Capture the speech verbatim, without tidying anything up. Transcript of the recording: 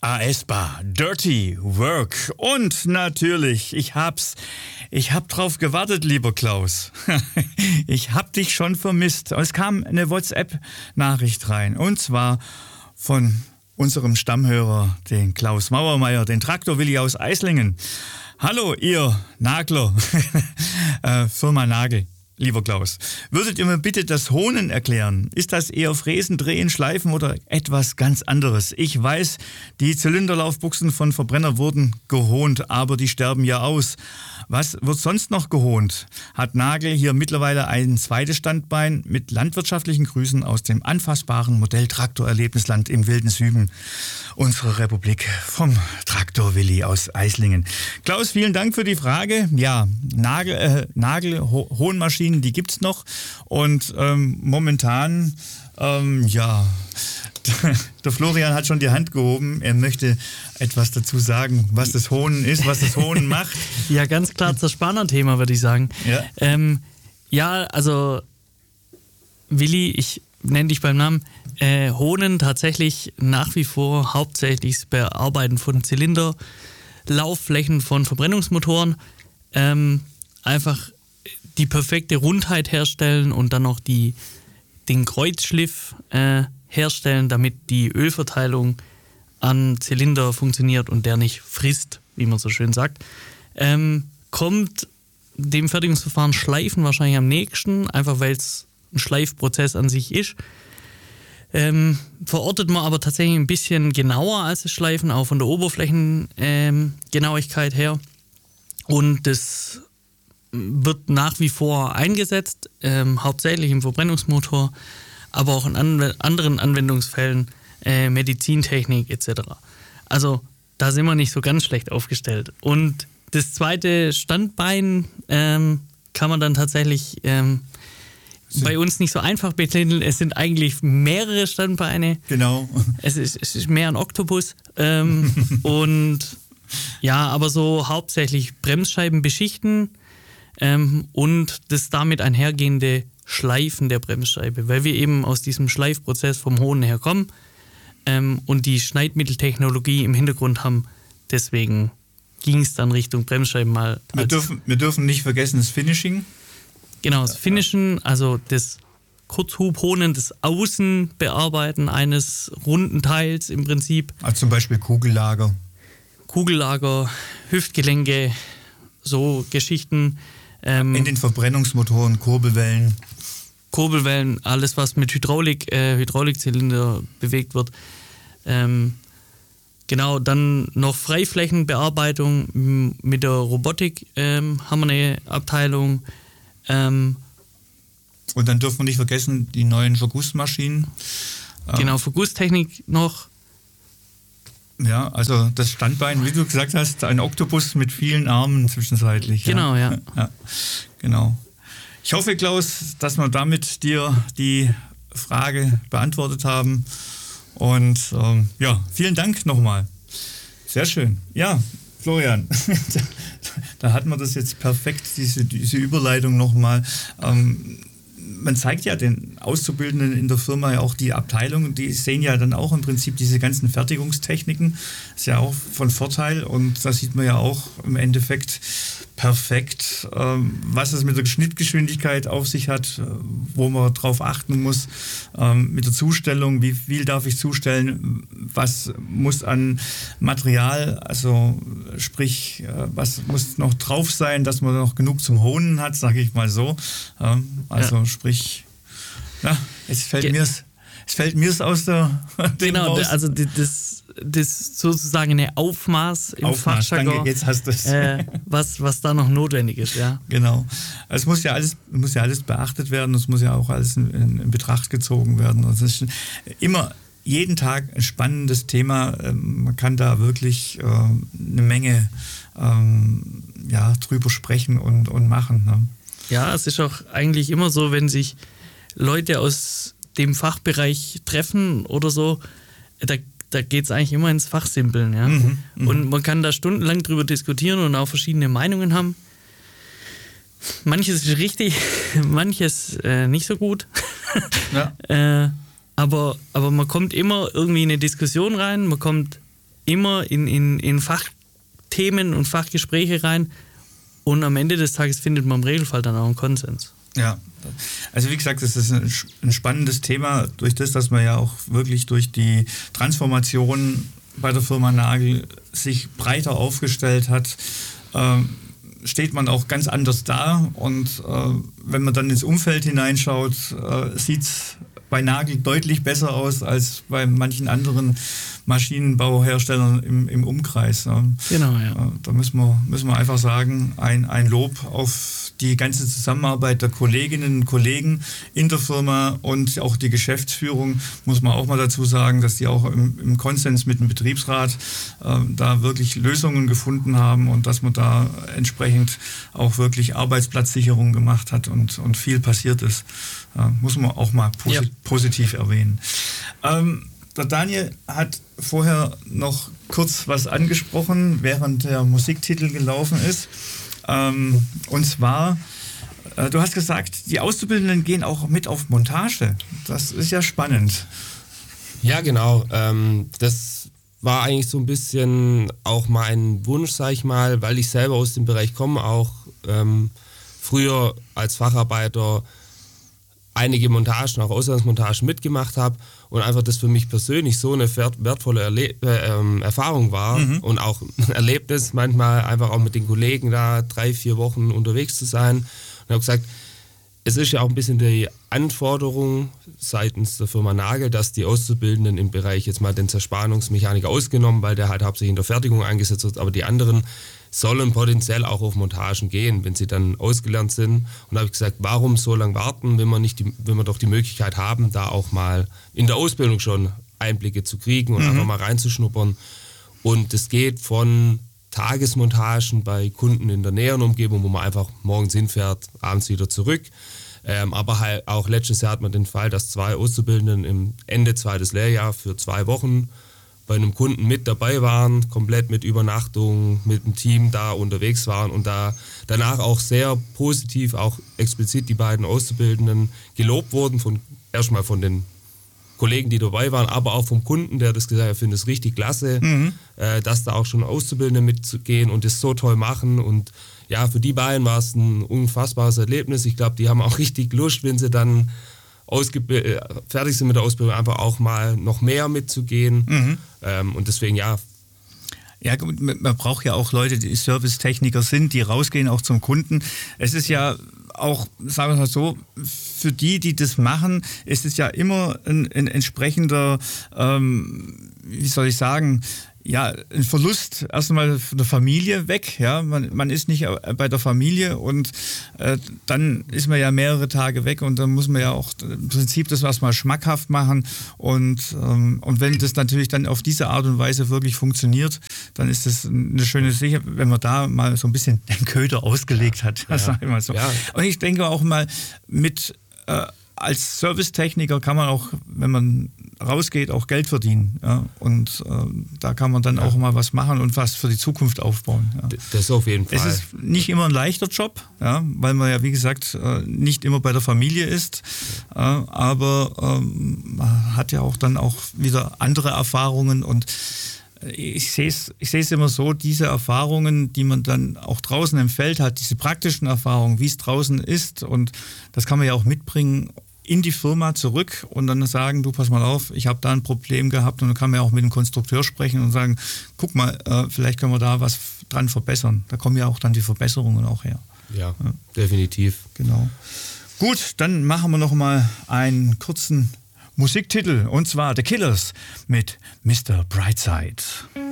Aespa, Dirty Work. Und natürlich, ich hab's, ich hab drauf gewartet, lieber Klaus. Ich hab dich schon vermisst. Es kam eine WhatsApp-Nachricht rein. Und zwar von unserem Stammhörer, den Klaus Mauermeier, den Traktor-Willi aus Eislingen. Hallo, ihr Nagler, äh, Firma Nagel. Lieber Klaus, würdet ihr mir bitte das Honen erklären? Ist das eher Fräsen, Drehen, Schleifen oder etwas ganz anderes? Ich weiß, die Zylinderlaufbuchsen von Verbrenner wurden gehont, aber die sterben ja aus. Was wird sonst noch gehont? Hat Nagel hier mittlerweile ein zweites Standbein mit landwirtschaftlichen Grüßen aus dem anfassbaren Modelltraktor-Erlebnisland im wilden Süden unserer Republik vom Traktor Willi aus Eislingen. Klaus, vielen Dank für die Frage. Ja, Nagel, äh, Nagel, Ho- Hohnmaschinen, die gibt's noch und ähm, momentan, ähm, ja, der Florian hat schon die Hand gehoben. Er möchte etwas dazu sagen, was das Honen ist, was das Honen macht. Ja, ganz klar das Spanner-Thema, würde ich sagen. Ja, ähm, ja also Willi, ich nenne dich beim Namen, äh, Honen tatsächlich nach wie vor hauptsächlich das Bearbeiten von Zylinder, Laufflächen von Verbrennungsmotoren, ähm, einfach die perfekte Rundheit herstellen und dann noch die, den Kreuzschliff äh, herstellen, damit die Ölverteilung an Zylinder funktioniert und der nicht frisst, wie man so schön sagt. Ähm, kommt dem Fertigungsverfahren Schleifen wahrscheinlich am nächsten, einfach weil es ein Schleifprozess an sich ist. Ähm, verortet man aber tatsächlich ein bisschen genauer als das Schleifen, auch von der Oberflächengenauigkeit ähm, her. Und das wird nach wie vor eingesetzt, ähm, hauptsächlich im Verbrennungsmotor, aber auch in anw- anderen Anwendungsfällen, äh, Medizintechnik et cetera. Also da sind wir nicht so ganz schlecht aufgestellt. Und das zweite Standbein ähm, kann man dann tatsächlich ähm, bei uns nicht so einfach betiteln. Es sind eigentlich mehrere Standbeine. genau. Es ist, es ist mehr ein Oktopus. Ähm, und ja, aber so hauptsächlich Bremsscheiben beschichten ähm, und das damit einhergehende Schleifen der Bremsscheibe, weil wir eben aus diesem Schleifprozess vom Hohnen herkommen ähm, und die Schneidmitteltechnologie im Hintergrund haben. Deswegen ging es dann Richtung Bremsscheiben mal. Wir dürfen, wir dürfen nicht vergessen das Finishing. Genau, das Finishen, also das Kurzhubhonen, das Außenbearbeiten eines runden Teils im Prinzip. Also zum Beispiel Kugellager. Kugellager, Hüftgelenke, so Geschichten. Ähm, In den Verbrennungsmotoren, Kurbelwellen. Kurbelwellen, alles was mit Hydraulik, äh, Hydraulikzylinder bewegt wird. Ähm, genau, dann noch Freiflächenbearbeitung m- mit der Robotik ähm, haben wir eine Abteilung. Ähm, Und dann dürfen wir nicht vergessen, die neuen Vergussmaschinen. genau, Vergusstechnik noch. Ja, also das Standbein, wie du gesagt hast, ein Oktopus mit vielen Armen zwischenzeitlich. Genau, ja. ja. ja genau. Ich hoffe, Klaus, dass wir damit dir die Frage beantwortet haben. Und ähm, ja, vielen Dank nochmal. Sehr schön. Ja, Florian, da hatten wir das jetzt perfekt, diese, diese Überleitung nochmal. Ähm, man zeigt ja den Auszubildenden in der Firma ja auch die Abteilung, die sehen ja dann auch im Prinzip diese ganzen Fertigungstechniken. Ist ja auch von Vorteil und da sieht man ja auch im Endeffekt perfekt, ähm, was es mit der Schnittgeschwindigkeit auf sich hat, wo man drauf achten muss, ähm, mit der Zustellung, wie viel darf ich zustellen, was muss an Material, also sprich, äh, was muss noch drauf sein, dass man noch genug zum Honen hat, sage ich mal so. Ähm, also ja. sprich, ja, es fällt Ge- mir's, es fällt mir's aus der Genau, raus. also das das sozusagen eine Aufmaß im Aufmaß, Fachjargon, danke, jetzt hast du es. Äh, was, was da noch notwendig ist, ja. Genau. Es muss ja alles, muss ja alles beachtet werden, es muss ja auch alles in, in, in Betracht gezogen werden. Und es ist immer jeden Tag ein spannendes Thema. Man kann da wirklich äh, eine Menge ähm, ja, drüber sprechen und, und machen. Ne? Ja, es ist auch eigentlich immer so, wenn sich Leute aus dem Fachbereich treffen oder so, da Da geht es eigentlich immer ins Fachsimpeln. Ja? Mhm, und man kann da stundenlang drüber diskutieren und auch verschiedene Meinungen haben. Manches ist richtig, manches äh, nicht so gut. Ja. äh, aber, aber man kommt immer irgendwie in eine Diskussion rein, man kommt immer in, in, in Fachthemen und Fachgespräche rein und am Ende des Tages findet man im Regelfall dann auch einen Konsens. Ja, also wie gesagt, das ist ein, ein spannendes Thema, durch das, dass man ja auch wirklich durch die Transformation bei der Firma Nagel sich breiter aufgestellt hat, ähm, steht man auch ganz anders da und äh, wenn man dann ins Umfeld hineinschaut, äh, sieht es bei Nagel deutlich besser aus als bei manchen anderen Maschinenbauherstellern im, im Umkreis. Ne? Genau, ja. Äh, da müssen wir, müssen wir einfach sagen, ein, ein Lob auf die ganze Zusammenarbeit der Kolleginnen und Kollegen in der Firma und auch die Geschäftsführung, muss man auch mal dazu sagen, dass die auch im, im Konsens mit dem Betriebsrat äh, da wirklich Lösungen gefunden haben und dass man da entsprechend auch wirklich Arbeitsplatzsicherung gemacht hat und, und viel passiert ist. Äh, muss man auch mal posi- ja. positiv erwähnen. Ähm, der Daniel hat vorher noch kurz was angesprochen, während der Musiktitel gelaufen ist. Ähm, und zwar, äh, du hast gesagt, die Auszubildenden gehen auch mit auf Montage. Das ist ja spannend. Ja, genau. Ähm, das war eigentlich so ein bisschen auch mein Wunsch, sag ich mal, weil ich selber aus dem Bereich komme, auch ähm, früher als Facharbeiter einige Montagen, auch Auslandsmontagen mitgemacht habe und einfach das für mich persönlich so eine wertvolle Erle- äh, Erfahrung war mhm. und auch ein Erlebnis, manchmal einfach auch mit den Kollegen da drei, vier Wochen unterwegs zu sein. Und ich habe gesagt, es ist ja auch ein bisschen die Anforderung seitens der Firma Nagel, dass die Auszubildenden im Bereich, jetzt mal den Zerspannungsmechaniker ausgenommen, weil der halt hauptsächlich in der Fertigung eingesetzt wird, aber die anderen sollen potenziell auch auf Montagen gehen, wenn sie dann ausgelernt sind. Und da habe ich gesagt, warum so lange warten, wenn wir, nicht die, wenn wir doch die Möglichkeit haben, da auch mal in der Ausbildung schon Einblicke zu kriegen und mhm. einfach mal reinzuschnuppern. Und es geht von Tagesmontagen bei Kunden in der näheren Umgebung, wo man einfach morgens hinfährt, abends wieder zurück. Ähm, aber halt auch letztes Jahr hat man den Fall, dass zwei Auszubildenden im Ende zweites Lehrjahr für zwei Wochen bei einem Kunden mit dabei waren, komplett mit Übernachtung, mit dem Team da unterwegs waren und da danach auch sehr positiv, auch explizit die beiden Auszubildenden gelobt wurden, von, erstmal von den Kollegen, die dabei waren, aber auch vom Kunden, der das gesagt hat, er findet es richtig klasse, mhm. äh, dass da auch schon Auszubildende mitgehen und das so toll machen. Und ja, für die beiden war es ein unfassbares Erlebnis. Ich glaube, die haben auch richtig Lust, wenn sie dann ausgebild- fertig sind mit der Ausbildung, einfach auch mal noch mehr mitzugehen. Mhm. Ähm, und deswegen, ja. Ja, man braucht ja auch Leute, die Servicetechniker sind, die rausgehen auch zum Kunden. Es ist ja auch, sagen wir mal so, für die, die das machen, ist es ja immer ein, ein entsprechender, ähm, wie soll ich sagen, ja, ein Verlust erstmal von der Familie weg. Ja, man, man ist nicht bei der Familie und äh, dann ist man ja mehrere Tage weg und dann muss man ja auch im Prinzip das erstmal schmackhaft machen und, ähm, und wenn das natürlich dann auf diese Art und Weise wirklich funktioniert, dann ist das eine schöne Sache, wenn man da mal so ein bisschen den Köder ausgelegt hat. Ja. Sag ich mal so. Ja. Und ich denke auch mal mit äh, als Servicetechniker kann man auch, wenn man rausgeht, auch Geld verdienen. Ja? Und äh, da kann man dann ja. auch mal was machen und was für die Zukunft aufbauen. Ja? Das auf jeden Fall. Es ist nicht immer ein leichter Job, ja? Weil man ja, wie gesagt, äh, nicht immer bei der Familie ist. Äh, aber ähm, man hat ja auch dann auch wieder andere Erfahrungen und ich sehe es ich sehe es immer so, diese Erfahrungen, die man dann auch draußen im Feld hat, diese praktischen Erfahrungen, wie es draußen ist und das kann man ja auch mitbringen in die Firma zurück und dann sagen, du pass mal auf, ich habe da ein Problem gehabt und dann kann man ja auch mit dem Konstrukteur sprechen und sagen, guck mal, äh, vielleicht können wir da was dran verbessern. Da kommen ja auch dann die Verbesserungen auch her. Ja, ja. Definitiv. Genau. Gut, dann machen wir noch mal einen kurzen Musiktitel und zwar The Killers mit Mister Brightside.